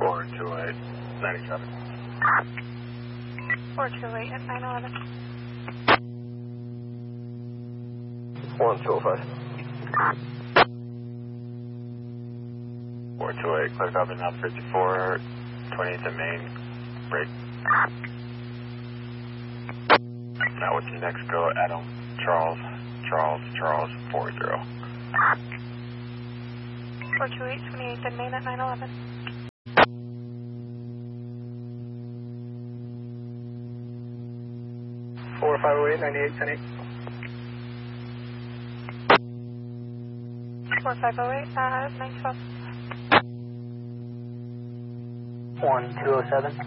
428, 97. 428 at 911. 1205. 428, clear copy now 54, 28 to main, break. Now what's your next go? Adam, Charles, 40. 428, 28 to main at 911. 4508, 98, 4508 at 912. 1207.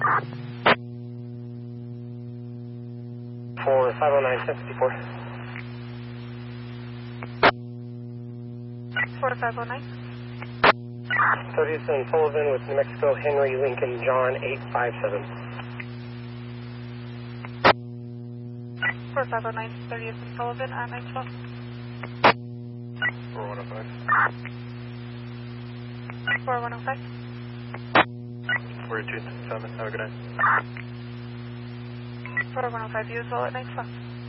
4509, 1054. 4509. 30th and Sullivan with New Mexico, Henry Lincoln John 857. 4509, 30th and Sullivan at 912. 4105. 4105. 4227, have a good night. 4105, you as well at 912.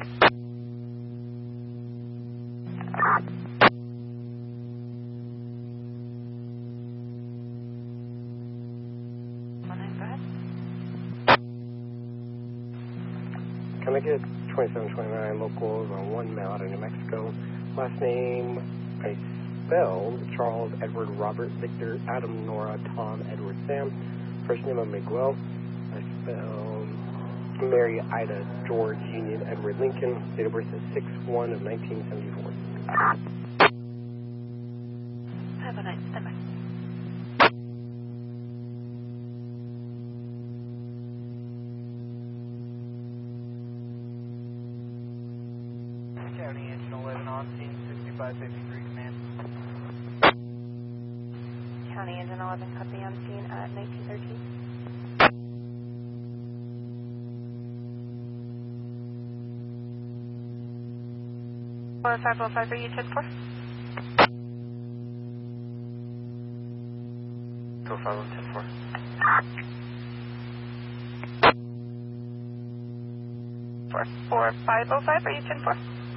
Can I get 2729 locals on 1 mile out of New Mexico? Last name, I spelled Charles, Edward, Robert, Victor, Adam, Nora, Tom, Edward, Sam. First name of Miguel. I spelled Mary, Ida, George, Union, Edward, Lincoln. Date of birth is 6/1 of 1974. Have a nice day. County Engine 11 on scene, 6553 command. County Engine 11, copy on scene at 1913. Or 505, are you 10-4? 250, 10-4. 4505, are you 10-4?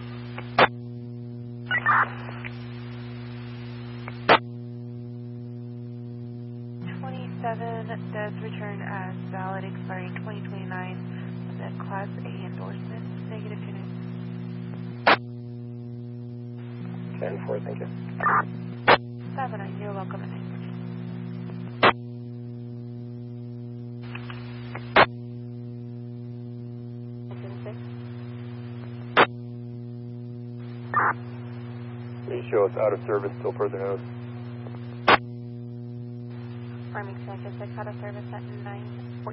27 does return as valid, expiring 2029. The Class A endorsement, negative unit. 10-4, thank you. 7, you're welcome at 9. Please show us out of service till further notice. Farming Center 6 out of service at 9.